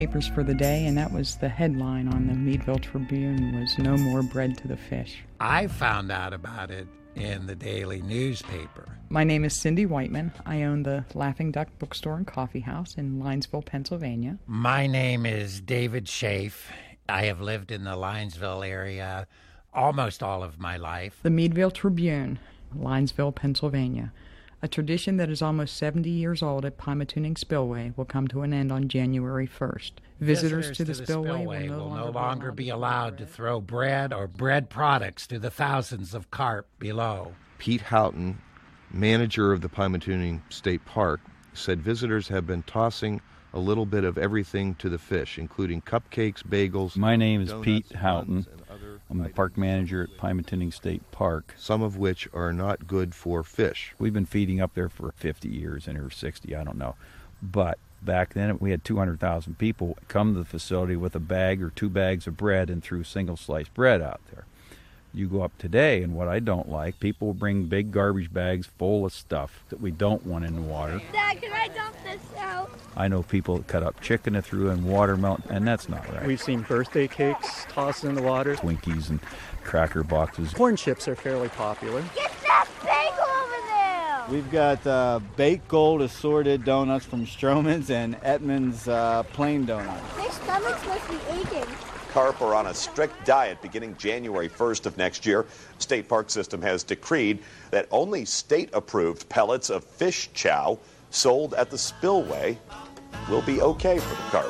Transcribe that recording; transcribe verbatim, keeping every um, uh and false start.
Papers for the day, and that was the headline on the Meadville Tribune was "No More Bread to the Fish." I found out about it in the daily newspaper. My name is Cindy Whiteman. I own the Laughing Duck Bookstore and Coffee House in Linesville, Pennsylvania. My name is David Schaaf. I have lived in the Linesville area almost all of my life. The Meadville Tribune, Linesville, Pennsylvania. A tradition that is almost seventy years old at Pymatuning Spillway will come to an end on January first. Visitors, Visitors to, the, to the spillway, spillway will, no, will no longer, longer be allowed to throw bread or bread products to the thousands of carp below. Pete Houghton, manager of the Pymatuning State Park, said visitors have been tossing a little bit of everything to the fish, including cupcakes, bagels. My name is donuts, Pete Houghton. I'm the items. park manager at Pymatuning State Park. Some of which are not good for fish. We've been feeding up there for fifty years, and or sixty, I don't know. But back then, we had two hundred thousand people come to the facility with a bag or two bags of bread and threw single-sliced bread out there. You go up today, and what I don't like, people will bring big garbage bags full of stuff that we don't want in the water. Dad, can I dump this out? I know people that cut up chicken and threw in watermelon, and that's not right. We've seen birthday cakes tossed in the water. Twinkies and cracker boxes. Corn chips are fairly popular. Get that bagel over there! We've got uh, baked gold assorted donuts from Stroman's and Etman's uh, plain donuts. Their stomachs must be aching. Carp are on a strict diet beginning January first of next year. State Park System has decreed that only state-approved pellets of fish chow sold at the spillway will be okay for the carp.